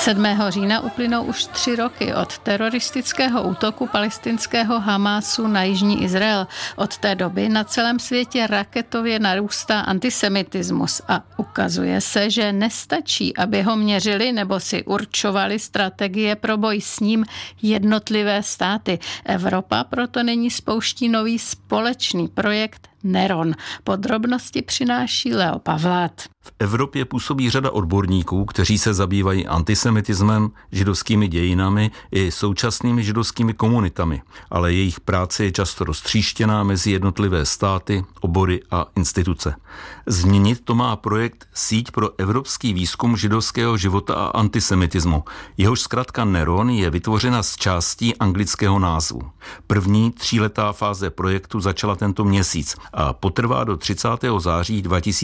7. října uplynou už 3 roky od teroristického útoku palestinského Hamásu na jižní Izrael. Od té doby na celém světě raketově narůstá antisemitismus a ukazuje se, že nestačí, aby ho měřili nebo si určovali strategie pro boj s ním jednotlivé státy. Evropa proto nyní spouští nový společný projekt Neron. Podrobnosti přináší Leo Pavlát. V Evropě působí řada odborníků, kteří se zabývají antisemitismem, židovskými dějinami i současnými židovskými komunitami, ale jejich práce je často roztříštěná mezi jednotlivé státy, obory a instituce. Změnit to má projekt Síť pro evropský výzkum židovského života a antisemitismu. Jehož zkratka Neron je vytvořena z částí anglického názvu. První 3letá fáze projektu začala tento měsíc a potrvá do 30. září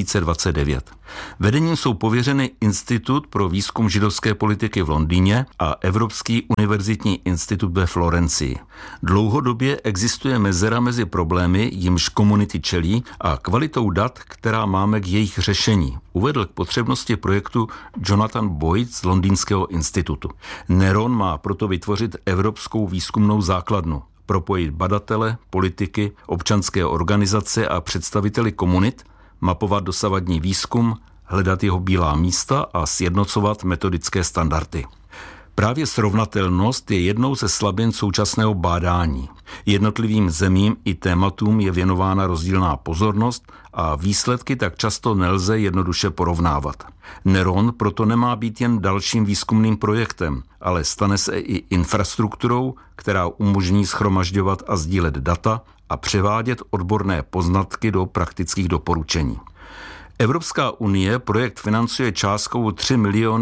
2029. Vedením jsou pověřeny Institut pro výzkum židovské politiky v Londýně a Evropský univerzitní institut ve Florencii. Dlouhodobě existuje mezera mezi problémy, jimž komunity čelí, a kvalitou dat, která máme k jejich řešení, uvedl k potřebnosti projektu Jonathan Boyd z Londýnského institutu. Neron má proto vytvořit evropskou výzkumnou základnu, propojit badatele, politiky, občanské organizace a představiteli komunit, mapovat dosavadní výzkum, hledat jeho bílá místa a sjednocovat metodické standardy. Právě srovnatelnost je jednou ze slabin současného bádání. Jednotlivým zemím i tématům je věnována rozdílná pozornost a výsledky tak často nelze jednoduše porovnávat. Neron proto nemá být jen dalším výzkumným projektem, ale stane se i infrastrukturou, která umožní shromažďovat a sdílet data a převádět odborné poznatky do praktických doporučení. Evropská unie projekt financuje částkou 3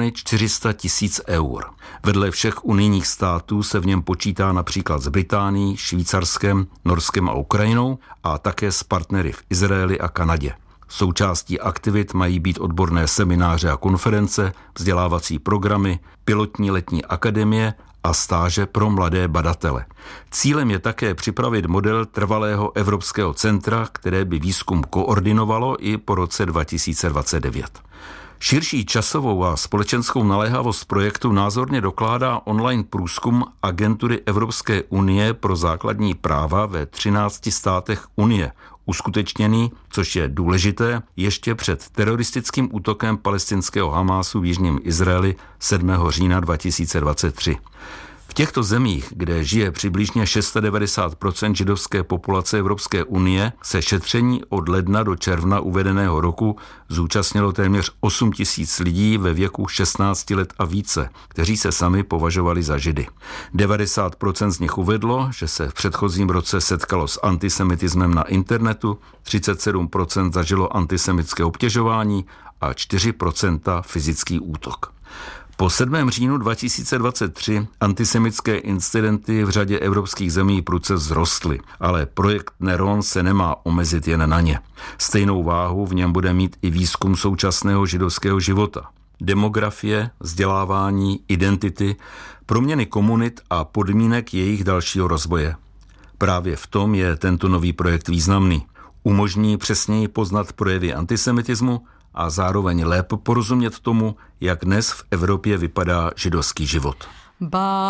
400 000 eur. Vedle všech unijních států se v něm počítá například s Británií, Švýcarskem, Norskem a Ukrajinou a také s partnery v Izraeli a Kanadě. Součástí aktivit mají být odborné semináře a konference, vzdělávací programy, pilotní letní akademie a stáže pro mladé badatele. Cílem je také připravit model trvalého evropského centra, které by výzkum koordinovalo i po roce 2029. Širší časovou a společenskou naléhavost projektu názorně dokládá online průzkum Agentury Evropské unie pro základní práva ve 13 státech Unie, uskutečněný, což je důležité, ještě před teroristickým útokem palestinského Hamásu v jižním Izraeli 7. října 2023. V těchto zemích, kde žije přibližně 690% židovské populace Evropské unie, se šetření od ledna do června uvedeného roku zúčastnilo téměř 8 000 lidí ve věku 16 let a více, kteří se sami považovali za židy. 90% z nich uvedlo, že se v předchozím roce setkalo s antisemitismem na internetu, 37% zažilo antisemitské obtěžování a 4% fyzický útok. Po 7. říjnu 2023 antisemitské incidenty v řadě evropských zemí prudce vzrostly, ale projekt Neron se nemá omezit jen na ně. Stejnou váhu v něm bude mít i výzkum současného židovského života. Demografie, vzdělávání, identity, proměny komunit a podmínek jejich dalšího rozvoje. Právě v tom je tento nový projekt významný. Umožní přesněji poznat projevy antisemitismu a zároveň lépe porozumět tomu, jak dnes v Evropě vypadá židovský život.